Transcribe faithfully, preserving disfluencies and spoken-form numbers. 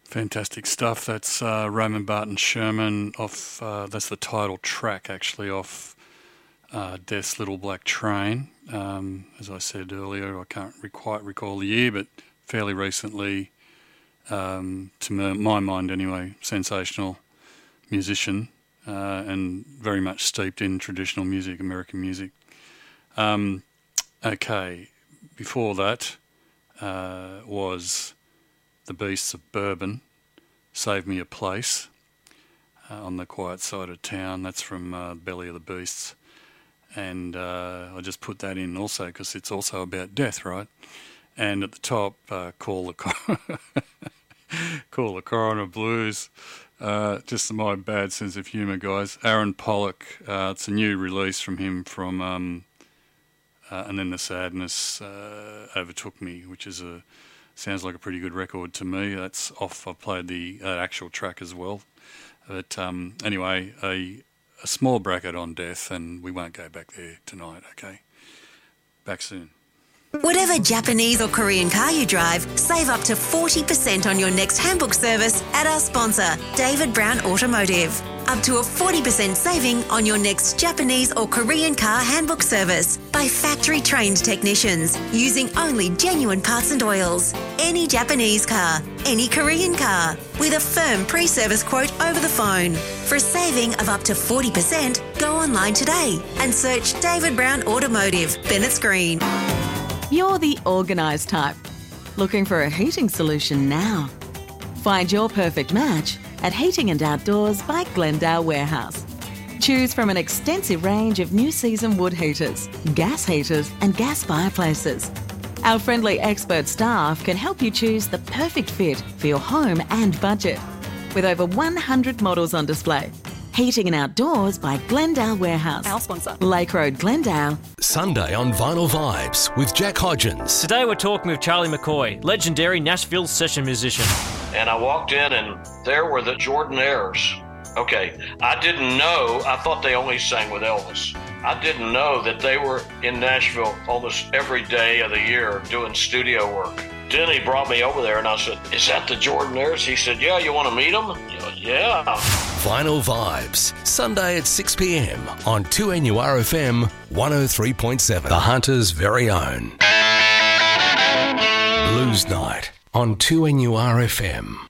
Fantastic stuff. That's uh, Roman Barton Sherman off, uh, that's the title track actually off uh, Death's Little Black Train. Um, as I said earlier, I can't re- quite recall the year, but fairly recently, um, to my mind anyway, sensational musician uh, and very much steeped in traditional music, American music. Um, okay, before that uh, was The Beasts of Bourbon, Save Me a Place, uh, on the quiet side of town. That's from uh, Belly of the Beasts. And uh, I just put that in also because it's also about death, right? And at the top, uh, Call the Cor- Call the Coroner Blues. Uh, just my bad sense of humour, guys. Aaron Pollock, uh, it's a new release from him from um, uh, And Then the Sadness uh, Overtook Me, which is a sounds like a pretty good record to me. That's off. I played the uh, actual track as well. But um, anyway, a, a small bracket on death, and we won't go back there tonight, okay? Back soon. Whatever Japanese or Korean car you drive, save up to forty percent on your next handbook service at our sponsor, David Brown Automotive. Up to a forty percent saving on your next Japanese or Korean car handbook service by factory-trained technicians using only genuine parts and oils. Any Japanese car, any Korean car, with a firm pre-service quote over the phone. For a saving of up to forty percent, go online today and search David Brown Automotive, Bennett's Green. You're the organised type. Looking for a heating solution now? Find your perfect match at Heating and Outdoors by Glendale Warehouse. Choose from an extensive range of new season wood heaters, gas heaters and gas fireplaces. Our friendly expert staff can help you choose the perfect fit for your home and budget. With over one hundred models on display. Heating and Outdoors by Glendale Warehouse. Our sponsor. Lake Road, Glendale. Sunday on Vinyl Vibes with Jack Hodgins. Today we're talking with Charlie McCoy, legendary Nashville session musician. And I walked in and there were the Jordanaires. Okay, I didn't know, I thought they only sang with Elvis. I didn't know that they were in Nashville almost every day of the year doing studio work. Denny brought me over there and I said, is that the Jordanaires? He said, yeah, you want to meet them? Yeah. Vinyl Vibes, Sunday at six p.m. on two N U R F M one oh three point seven. The Hunter's very own. Blues Night on two N U R F M.